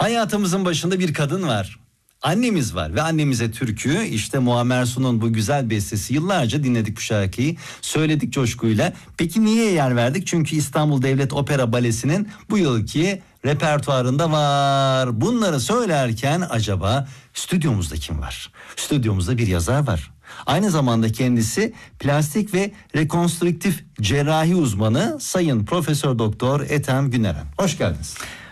Hayatımızın başında bir kadın var. Annemiz var ve annemize türkü, işte Muammer Sun'un bu güzel bestesi, yıllarca dinledik bu şarkıyı, söyledik coşkuyla. Peki niye yer verdik? Çünkü İstanbul Devlet Opera Balesi'nin bu yılki repertuarında var. Bunları söylerken acaba stüdyomuzda kim var? Stüdyomuzda bir yazar var. Aynı zamanda kendisi plastik ve rekonstrüktif cerrahi uzmanı Sayın Profesör Doktor Ethem Güneren. Hoş geldiniz.